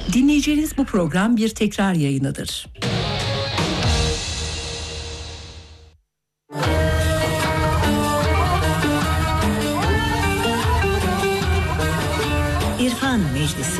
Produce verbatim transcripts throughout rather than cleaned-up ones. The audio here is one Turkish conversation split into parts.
Dinleyeceğiniz bu program bir tekrar yayınıdır. İrfan Meclisi.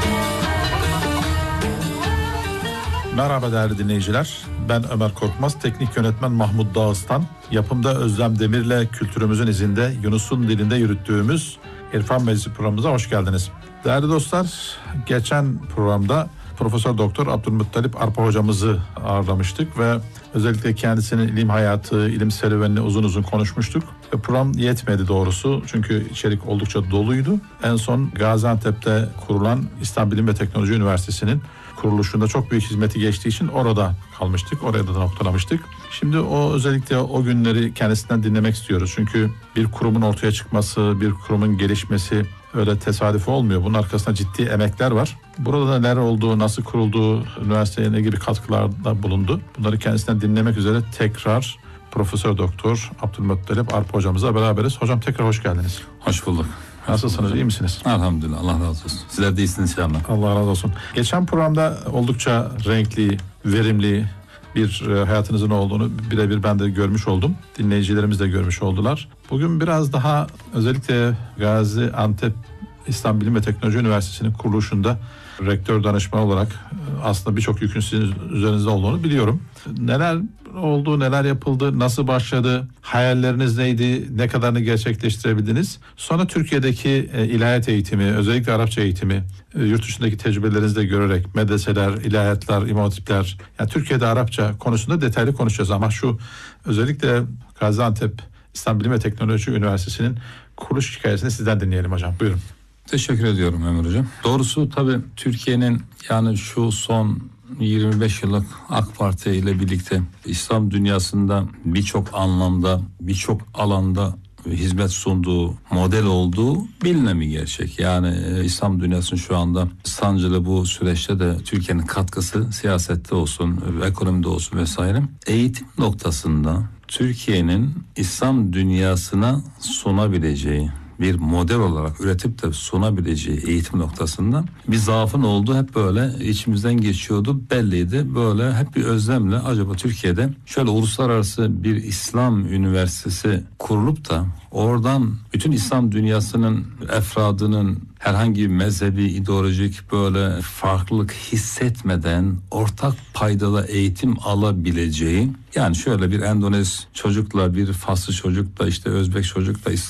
Merhaba değerli dinleyiciler. Ben Ömer Korkmaz, teknik yönetmen Mahmut Dağıstan. Yapımda Özlem Demir'le kültürümüzün izinde Yunus'un dilinde yürüttüğümüz İrfan Meclisi programımıza hoş geldiniz. Değerli dostlar, geçen programda Profesör Doktor Abdülmuttalip Arpa hocamızı ağırlamıştık ve özellikle kendisinin ilim hayatı, ilim serüvenini uzun uzun konuşmuştuk. Ve program yetmedi doğrusu çünkü içerik oldukça doluydu. En son Gaziantep'te kurulan İstanbul Bilim ve Teknoloji Üniversitesi'nin kuruluşunda çok büyük hizmeti geçtiği için orada kalmıştık. Oraya da noktalamıştık. Şimdi o özellikle o günleri kendisinden dinlemek istiyoruz. Çünkü bir kurumun ortaya çıkması, bir kurumun gelişmesi öyle tesadüf olmuyor. Bunun arkasında ciddi emekler var. Burada neler olduğu, nasıl kurulduğu, üniversiteye ne gibi katkılarda bulundu. Bunları kendisinden dinlemek üzere tekrar Profesör Doktor Abdülmuttalip Arpa hocamızla beraberiz. Hocam tekrar hoş geldiniz. Hoş bulduk. Nasılsınız, iyi misiniz? Elhamdülillah, Allah razı olsun. Sizler de iyisiniz inşallah. Allah razı olsun. Geçen programda oldukça renkli, verimli bir e, hayatınızın olduğunu birebir ben de görmüş oldum. Dinleyicilerimiz de görmüş oldular. Bugün biraz daha özellikle Gaziantep İstanbul Bilim ve Teknoloji Üniversitesi'nin kuruluşunda rektör danışman olarak aslında birçok yükün sizin üzerinizde olduğunu biliyorum. Neler oldu, neler yapıldı, nasıl başladı, hayalleriniz neydi, ne kadarını gerçekleştirebildiniz? Sonra Türkiye'deki e, ilahiyat eğitimi, özellikle Arapça eğitimi, e, yurt dışındaki tecrübelerinizi de görerek medreseler, ilahiyatlar, imam hatipler, yani Türkiye'de Arapça konusunda detaylı konuşacağız ama şu özellikle Gaziantep İstanbul Bilim ve Teknoloji Üniversitesi'nin kuruluş hikayesini sizden dinleyelim hocam. Buyurun. Teşekkür ediyorum Ömer Hocam. Doğrusu tabii Türkiye'nin yani şu son yirmi beş yıllık AK Parti ile birlikte İslam dünyasında birçok anlamda, birçok alanda hizmet sunduğu, model olduğu bilinen bir gerçek. Yani İslam dünyasının şu anda sancılı bu süreçte de Türkiye'nin katkısı siyasette olsun, ekonomide olsun vesaire. Eğitim noktasında Türkiye'nin İslam dünyasına sunabileceği, bir model olarak üretip de sunabileceği eğitim noktasında bir zaafın olduğu hep böyle içimizden geçiyordu, belliydi. Böyle hep bir özlemle acaba Türkiye'de şöyle uluslararası bir İslam üniversitesi kurulup da oradan bütün İslam dünyasının efradının herhangi bir mezhebi, ideolojik böyle farklılık hissetmeden ortak paydada eğitim alabileceği, yani şöyle bir Endonez çocukla, bir Faslı çocukla, işte Özbek çocukla